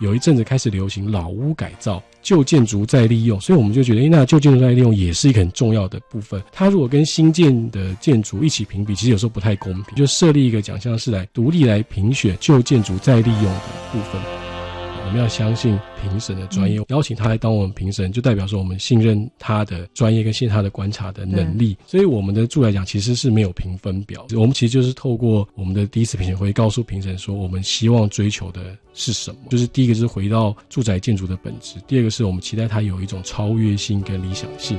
有一阵子开始流行老屋改造，旧建筑再利用，所以我们就觉得那旧建筑再利用也是一个很重要的部分。它如果跟新建的建筑一起评比，其实有时候不太公平，就设立一个奖项是来独立来评选旧建筑再利用的部分。我们要相信评审的专业，邀请他来当我们评审，就代表说我们信任他的专业跟信任他的观察的能力。所以我们的住宅奖其实是没有评分表，我们其实就是透过我们的第一次评选会告诉评审说我们希望追求的是什么，就是第一个就是回到住宅建筑的本质，第二个是我们期待它有一种超越性跟理想性。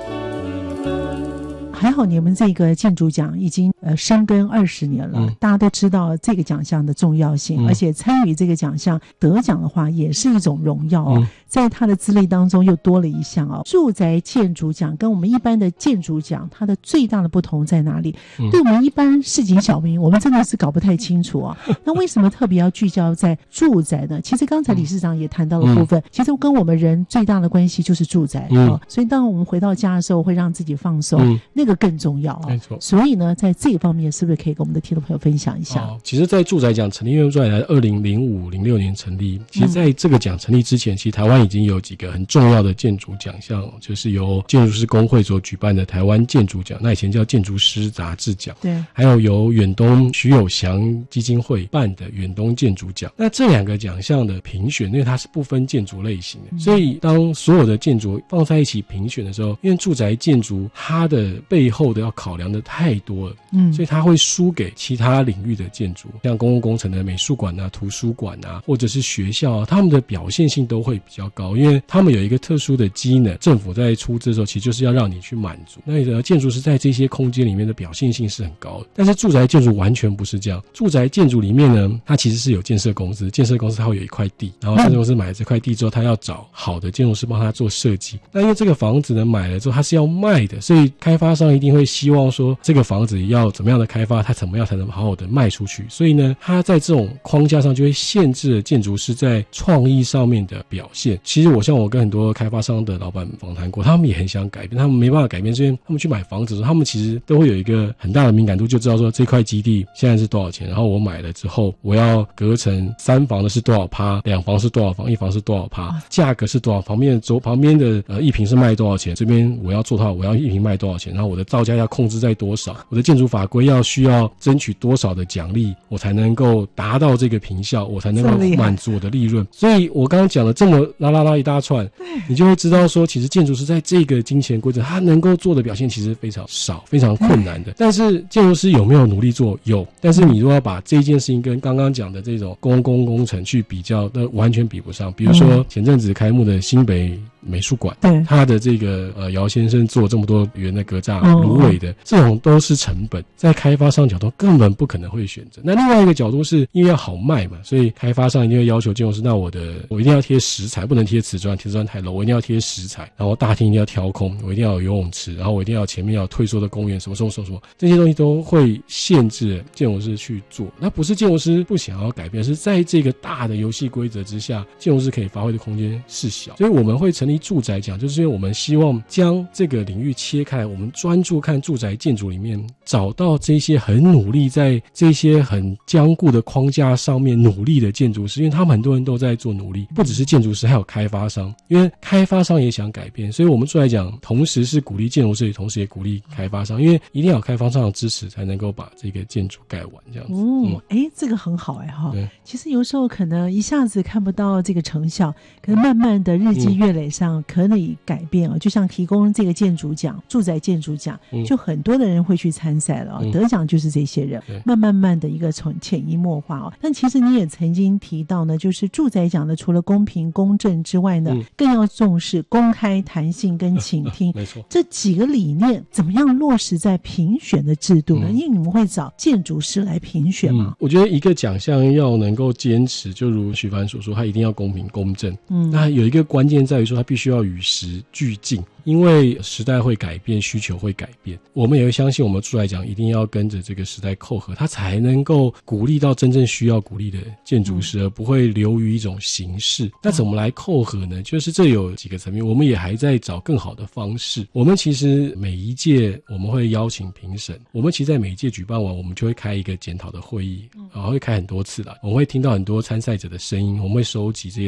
还好你们这个建筑奖已经深耕20年了，大家都知道这个奖项的重要性，而且参与这个奖项得奖的话也是一种荣耀哦。在它的资历当中又多了一项哦，住宅建筑奖跟我们一般的建筑奖它的最大的不同在哪里？对我们一般市井小民我们真的是搞不太清楚啊。那为什么特别要聚焦在住宅呢？其实刚才理事长也谈到了部分，其实跟我们人最大的关系就是住宅所以当我们回到家的时候会让自己放松，那个更重要没错。 所以呢在这一方面是不是可以跟我们的听众朋友分享一下？ 其实在住宅奖成立，因为住宅奖2005、06年成立，其实在这个奖成立之前，其实台湾已经有几个很重要的建筑奖项，就是由建筑师公会所举办的台湾建筑奖，那以前叫建筑师杂志奖，对，还有由远东徐有祥基金会办的远东建筑奖。那这两个奖项的评选，因为它是不分建筑类型的，所以当所有的建筑放在一起评选的时候，因为住宅建筑它的背后的要考量的太多了，所以它会输给其他领域的建筑，像公共工程的美术馆啊、图书馆啊，或者是学校啊，他们的表现性都会比较高，因为他们有一个特殊的机能，政府在出资的时候其实就是要让你去满足。那建筑是在这些空间里面的表现性是很高的，但是住宅建筑完全不是这样。住宅建筑里面呢，它其实是有建设公司，建设公司它会有一块地，然后建设公司买了这块地之后，它要找好的建筑师帮他做设计。那因为这个房子呢买了之后它是要卖的，所以开发商一定会希望说这个房子要怎么样的开发，它怎么样才能好好的卖出去。所以呢，它在这种框架上就会限制了建筑师在创意上面的表现。其实我跟很多开发商的老板访谈过，他们也很想改变，他们没办法改变，所以他们去买房子的时候，他们其实都会有一个很大的敏感度，就知道说这块基地现在是多少钱，然后我买了之后我要隔成3房的是多少%，2房是多少房，1房是多少%，价格是多少，旁边的1坪是卖多少钱，这边我要做到我要1坪卖多少钱，然后我的造价要控制在多少，我的建筑法规需要争取多少的奖励，我才能够达到这个坪效，我才能够满足我的利润。所以我刚刚讲了这么拉一大串，你就会知道说其实建筑师在这个金钱规则他能够做的表现其实非常少，非常困难的。但是建筑师有没有努力做？有。但是你如果要把这件事情跟刚刚讲的这种公共工程去比较，那完全比不上。比如说前阵子开幕的新北美术馆，他的这个姚先生做这么多元的格栅芦苇的，这种都是成本，在开发商角度根本不可能会选择。那另外一个角度是因为要好卖嘛，所以开发商一定会要求建筑师，那我一定要贴石材，不能贴瓷砖，贴瓷砖太 low， 我一定要贴石材，然后大厅一定要挑空，我一定要有游泳池，然后我一定要前面要有退缩的公园，什么这些东西都会限制建筑师去做。那不是建筑师不想要改变，是在这个大的游戏规则之下，建筑师可以发挥的空间是小。所以我们会成立住宅奖，就是因为我们希望将这个领域切开，我们专注看住宅建筑里面找到这些很努力在这些很僵固的框架上面努力的建筑师，因为他们很多人都在做努力，不只是建筑师，还有开发商，因为开发商也想改变，所以我们住宅奖同时是鼓励建筑师，同时也鼓励开发商，因为一定要有开发商的支持才能够把这个建筑盖完这样子。 这个很好其实有时候可能一下子看不到这个成效，可能慢慢的日积月累上可以改变就像提供这个建筑奖，住宅建筑奖，就很多的人会去参赛了得奖就是这些人，慢慢的一个从潜移默化但其实你也曾经提到呢，就是住宅奖呢，除了公平公正之外呢，更要重视公开、弹性跟倾听没错， 这几个理念怎么样落实在评选的制度呢？因为你们会找建筑师来评选嘛。 我觉得一个奖项要能够坚持，就如许凡所说，它一定要公平公正。那有一个关键在于说，它必须要与时俱进。因为时代会改变，需求会改变，我们也会相信我们住宅奖一定要跟着这个时代扣合，它才能够鼓励到真正需要鼓励的建筑师，而不会流于一种形式。那怎么来扣合呢？就是这有几个层面，我们也还在找更好的方式。我们其实每一届我们会邀请评审，我们其实在每一届举办完，我们就会开一个检讨的会议，会开很多次啦，我们会听到很多参赛者的声音，我们会收集这些